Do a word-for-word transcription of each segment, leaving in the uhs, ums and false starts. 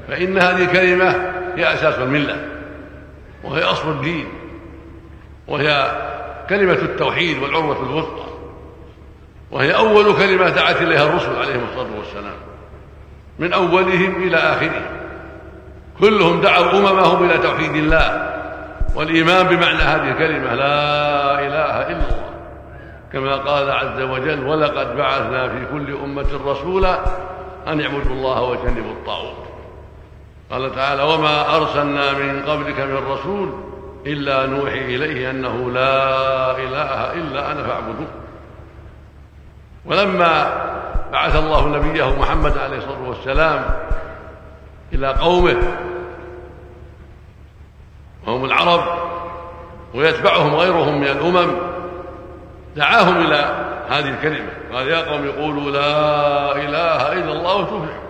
فإن هذه الكلمة هي أساس الملة وهي أصل الدين، وهي كلمة التوحيد والعروة الوثقى، وهي أول كلمة دعت إليها الرسل عليهم الصلاة والسلام من أولهم إلى آخرهم، كلهم دعوا أممهم إلى توحيد الله والإيمان بمعنى هذه الكلمة لا إله إلا الله، كما قال عز وجل: ولقد بعثنا في كل أمة رسولا أن يعبدوا الله واجتنبوا الطاغوت. قال تعالى: وما أرسلنا من قبلك من رسول إلا نوحي إليه أنه لا إله إلا أنا فاعبدوه. ولما بعث الله نبيه محمد عليه الصلاة والسلام إلى قومه وهم العرب ويتبعهم غيرهم من الأمم، دعاهم إلى هذه الكلمة، قال: يا قوم قولوا لا إله إلا الله تفلحوا.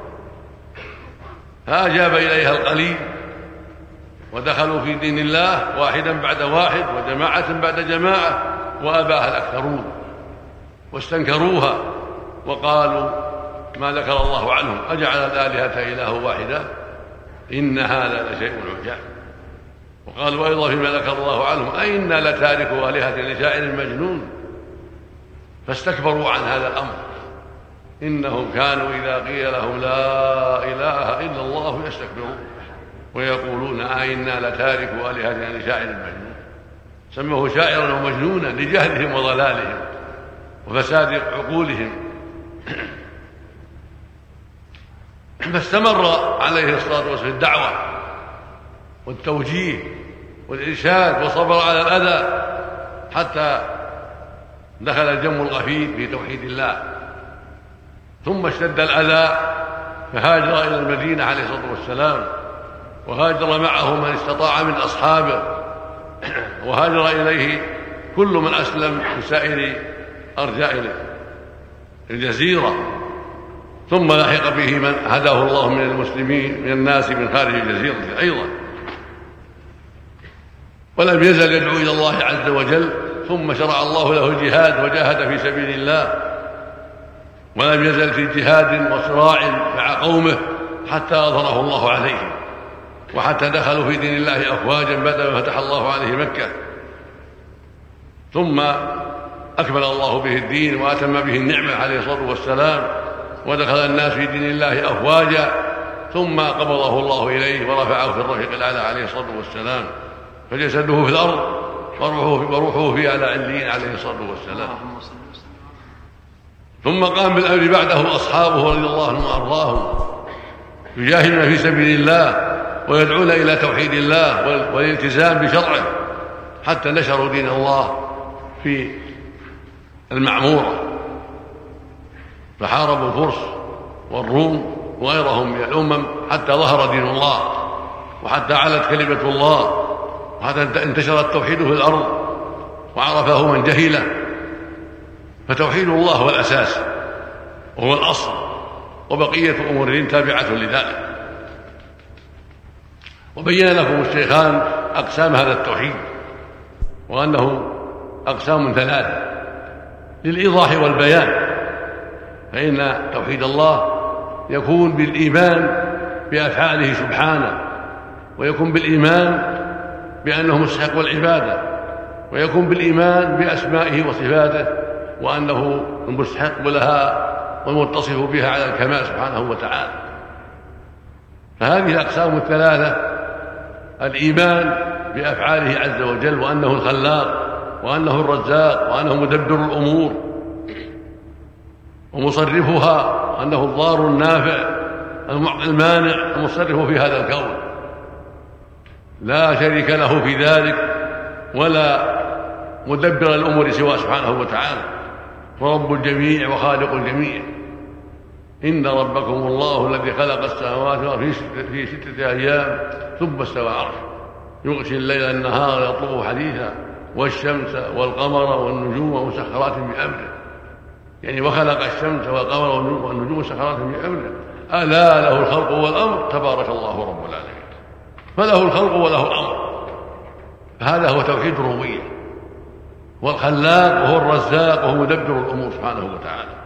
فأجاب إليها القليل ودخلوا في دين الله واحدا بعد واحد وجماعة بعد جماعة، وأباها الأكثرون واستنكروها وقالوا ما ذكر الله عنهم: أجعل الآلهة إله واحدا إن هذا لشيء عجاب. وقالوا أيضا فيما ذكر الله عنهم: أئنا لتاركوا آلهة لشاعر مجنون. فاستكبروا عن هذا الأمر، إنهم كانوا إذا قيل لهم لا إله إلا الله يستكبرون ويقولون أئنا لتاركوا آلهة لشاعر مجنون. سموه شاعرا ومجنونا لجهلهم وضلالهم وفساد عقولهم. فاستمر عليه الصلاة والسلام الدعوة والتوجيه والإرشاد وصبر على الأذى حتى دخل الجم الغفير في توحيد الله، ثم اشتد الأذى فهاجر إلى المدينة عليه الصلاة والسلام، وهاجر معه من استطاع من أصحابه، وهاجر إليه كل من أسلم في سائر أرجاء الجزيرة، ثم لحق به من هداه الله من المسلمين من الناس من خارج الجزيرة أيضا، ولم يزل يدعو إلى الله عز وجل. ثم شرع الله له الجهاد وجاهد في سبيل الله، ولم يزل في جهاد وصراع مع قومه حتى أظهره الله عليهم، وحتى دخلوا في دين الله أفواجا بعد ما فتح الله عليه مكة. ثم أكمل الله به الدين وأتم به النعمة عليه الصلاة والسلام، ودخل الناس في دين الله أفواجا، ثم قبضه الله إليه ورفعه في الرفيق الأعلى عليه الصلاة والسلام، فجسده في الأرض وروحه في أعلى عليين عليه الصلاة والسلام. ثم قام بالأمر بعده أصحابه رضي الله عنهم وأرضاهم يجاهدون في سبيل الله ويدعون إلى توحيد الله والالتزام بشرعه، حتى نشروا دين الله في المعمورة، فحاربوا الفرس والروم وغيرهم من الأمم حتى ظهر دين الله وحتى علت كلمة الله وحتى انتشر التوحيد في الأرض وعرفه من جهله. فتوحيد الله هو الأساس وهو الأصل، وبقية أمور الدين تابعة لذلك. وبين لكم الشيخان أقسام هذا التوحيد، وأنه أقسام ثلاثة للإيضاح والبيان. فإن توحيد الله يكون بالإيمان بأفعاله سبحانه، ويكون بالإيمان بأنه مستحق العبادة، ويكون بالإيمان بأسمائه وصفاته وأنه المستحق لها والمتصف بها على الكمال سبحانه وتعالى. فهذه الأقسام الثلاثة: الإيمان بأفعاله عز وجل، وأنه الخلاق، وأنه الرزاق، وأنه مدبر الأمور ومصرفها، وأنه الضار النافع المعطي المانع المصرف في هذا الكون، لا شريك له في ذلك ولا مدبر الأمور سواه سبحانه وتعالى، ورب الجميع وخالق الجميع. إن ربكم الله الذي خلق السماوات والأرض في ستة أيام ثم استوى عرشه يغشي الليل النهار يطلبه حديثا والشمس والقمر والنجوم مسخرات بأمره، يعني وخلق الشمس والقمر والنجوم مسخرات بأمره، ألا له الخلق والأمر تبارك الله رب العالمين. فله الخلق وله الأمر، فهذا هو توحيد الربوبية، والخلاق وهو الرزاق وهو مدبر الأمور سبحانه وتعالى.